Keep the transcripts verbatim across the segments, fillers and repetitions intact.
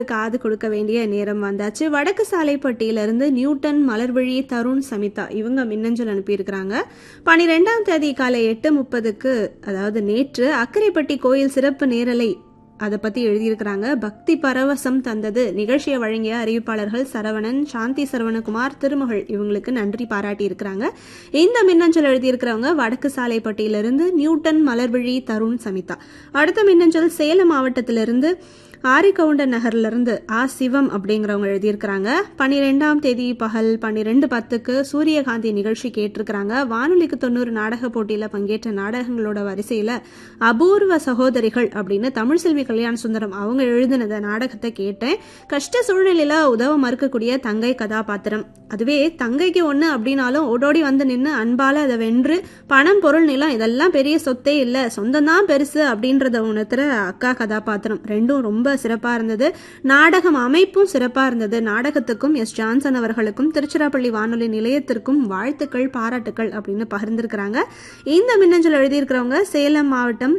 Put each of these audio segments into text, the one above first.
காது கொடுக்க வேண்டிய நேரம் வந்தாச்சு. வடக்கு சாலைப்பட்டியிலிருந்து நியூட்டன், மலர்விழி, தருண், சமிதா இவங்க மின்னஞ்சல் அனுப்பியிருக்கிறாங்க. பனிரெண்டாம் தேதி காலை எட்டு முப்பதுக்கு அதாவது நேற்று அக்கரைப்பட்டி கோயில் சிறப்பு நேரலை அதை பத்தி எழுதியிருக்கிறாங்க. பக்தி பரவசம் தந்தது நிகழ்ச்சியை வழங்கிய அறிவிப்பாளர்கள் சரவணன், சாந்தி சரவணகுமார், திருமகள் இவங்களுக்கு நன்றி பாராட்டி இருக்கிறாங்க. இந்த மின்னஞ்சல் எழுதியிருக்கிறவங்க வடக்கு சாலைப்பட்டியிலிருந்து நியூட்டன், மலர்விழி, தருண், சமிதா. அடுத்த மின்னஞ்சல் சேலம் மாவட்டத்திலிருந்து ஆரிகவுண்டன் நகர்ல இருந்து ஆ சிவம் அப்படிங்கிறவங்க எழுதியிருக்கிறாங்க. பனிரெண்டாம் தேதி பகல் பன்னிரெண்டு பத்துக்கு சூரியகாந்தி நிகழ்ச்சி கேட்டிருக்கிறாங்க. வானொலிக்கு தொண்ணூறு நாடக போட்டியில பங்கேற்ற நாடகங்களோட வரிசையில அபூர்வ சகோதரிகள் அப்படின்னு தமிழ்செல்வி கல்யாண சுந்தரம் அவங்க எழுதினத நாடகத்தை கேட்டேன். கஷ்ட சூழ்நிலையில உதவ மறுக்கக்கூடிய தங்கை கதாபாத்திரம். அதுவே தங்கைக்கு ஒண்ணு அப்படின்னாலும் ஓடோடி வந்து நின்று அன்பால அதை வென்று பணம், பொருள், நிலம் இதெல்லாம் பெரிய சொத்தே இல்ல, சொந்தம் தான் பெருசு அப்படின்றத உணர்த்துற அக்கா கதாபாத்திரம் ரெண்டும் ரொம்ப சிறப்பா இருந்தது. நாடகம் அமைப்பும் சிறப்பா இருந்தது. நாடகத்துக்கும் எஸ் ஜான்சன் அவர்களுக்கும் திருச்சிராப்பள்ளி வானொலி நிலையத்திற்கும் வாழ்த்துக்கள், பாராட்டுக்கள் அப்படின்னு பகிர்ந்திருக்கிறாங்க. இந்த மின்னஞ்சல் எழுதியிருக்கிறவங்க சேலம் மாவட்டம்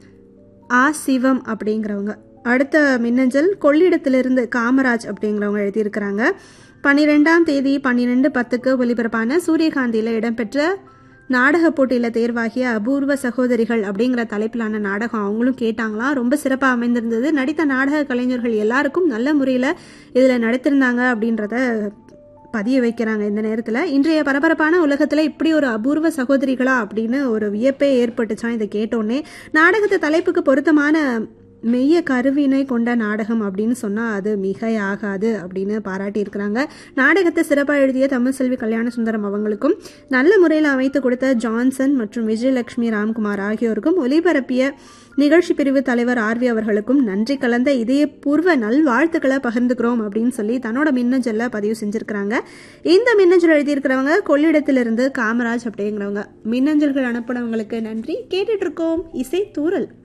ஆ சிவம் அப்படிங்கிறவங்க. அடுத்த மின்னஞ்சல் கொள்ளிடத்திலிருந்து காமராஜ் அப்படிங்கிறவங்க எழுதியிருக்கிறாங்க. பன்னிரெண்டாம் தேதி பன்னிரெண்டு பத்துக்கு ஒலிபரப்பான சூரியகாந்தியில இடம்பெற்ற நாடக போட்டியில தேர்வாகிய அபூர்வ சகோதரிகள் அப்படிங்கிற தலைப்பிலான நாடகம் அவங்களும் கேட்டாங்களாம். ரொம்ப சிறப்பா அமைந்திருந்தது. நடித்த நாடக கலைஞர்கள் எல்லாருக்கும் நல்ல முறையில இதுல நடித்திருந்தாங்க அப்படின்றத பதிய வைக்கிறாங்க. இந்த நேரத்துல இன்றைய பரபரப்பான உலகத்துல இப்படி ஒரு அபூர்வ சகோதரிகளா அப்படின்னு ஒரு வியப்பே ஏற்பட்டுச்சான் இதை கேட்டோன்னே. நாடகத்தை தலைப்புக்கு பொருத்தமான மெய்ய கருவினை கொண்ட நாடகம் அப்படின்னு சொன்னா அது மிகையாகாது அப்படின்னு பாராட்டி இருக்கிறாங்க. நாடகத்தை சிறப்பாக எழுதிய தமிழ்செல்வி கல்யாண சுந்தரம் அவங்களுக்கும், நல்ல முறையில் அமைத்து கொடுத்த ஜான்சன் மற்றும் விஜயலட்சுமி ராம்குமார் ஆகியோருக்கும், ஒலிபரப்பிய நிகழ்ச்சி பிரிவு தலைவர் ஆர்வி அவர்களுக்கும் நன்றி கலந்த இதயபூர்வ நல்வாழ்த்துக்களை பகிர்ந்துக்கிறோம் அப்படின்னு சொல்லி தன்னோட மின்னஞ்சல்ல பதிவு செஞ்சிருக்கிறாங்க. இந்த மின்னஞ்சல் எழுதியிருக்கிறவங்க கொள்ளிடத்திலிருந்து காமராஜ் அப்படிங்கிறவங்க. மின்னஞ்சல்கள் அனுப்பினவங்களுக்கு நன்றி. கேட்டுட்டு இருக்கோம் இசை தூரல்.